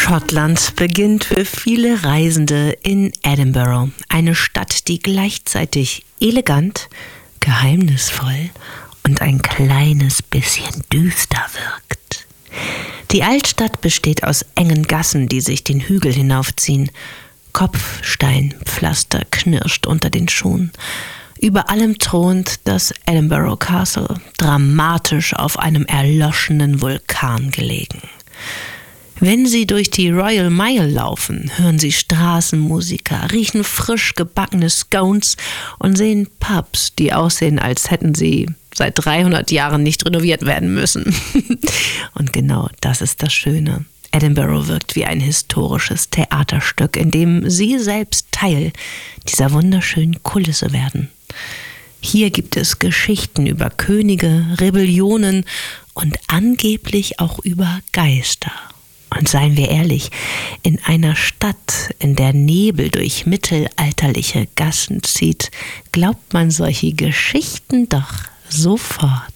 Schottland beginnt für viele Reisende in Edinburgh, eine Stadt, die gleichzeitig elegant, geheimnisvoll und ein kleines bisschen düster wirkt. Die Altstadt besteht aus engen Gassen, die sich den Hügel hinaufziehen. Kopfsteinpflaster knirscht unter den Schuhen. Über allem thront das Edinburgh Castle, dramatisch auf einem erloschenen Vulkan gelegen. Wenn Sie durch die Royal Mile laufen, hören Sie Straßenmusiker, riechen frisch gebackene Scones und sehen Pubs, die aussehen, als hätten sie seit 300 Jahren nicht renoviert werden müssen. Und genau das ist das Schöne. Edinburgh wirkt wie ein historisches Theaterstück, in dem Sie selbst Teil dieser wunderschönen Kulisse werden. Hier gibt es Geschichten über Könige, Rebellionen und angeblich auch über Geister. Und seien wir ehrlich, in einer Stadt, in der Nebel durch mittelalterliche Gassen zieht, glaubt man solche Geschichten doch sofort.